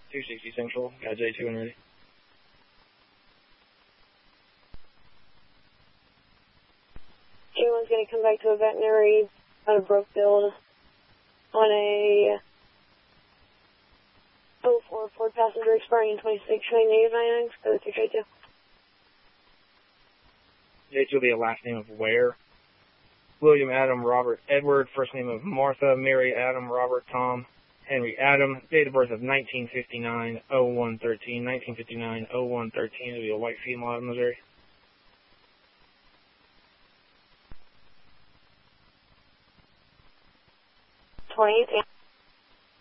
260 Central. Got J2 and ready. J1's going to come back to a veterinary out of Brookfield on a 04 Ford passenger expiring in 26, showing negative 99, go to J2. J2 will be a last name of Ware. William Adam Robert Edward, first name of Martha Mary Adam Robert Tom Henry Adam, date of birth of 1959-01-13, 1959-01-13, it'll be a white female out of Missouri.